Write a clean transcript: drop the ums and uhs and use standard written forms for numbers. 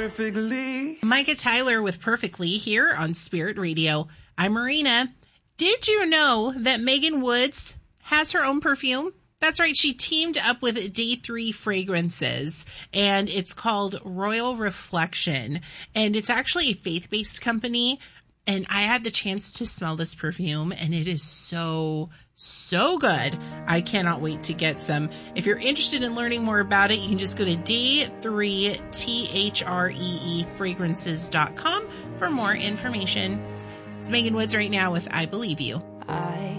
perfectly. Micah Tyler with Perfectly here on Spirit Radio. I'm Marina. Did you know that Megan Woods has her own perfume? That's right. She teamed up with Day 3 Fragrances, and it's called Royal Reflection. And it's actually a faith-based company. And I had the chance to smell this perfume, and it is so good. I cannot wait to get some. If you're interested in learning more about it, you can just go to day3THREE fragrances.com for more information. It's Megan Woods right now with I Believe You.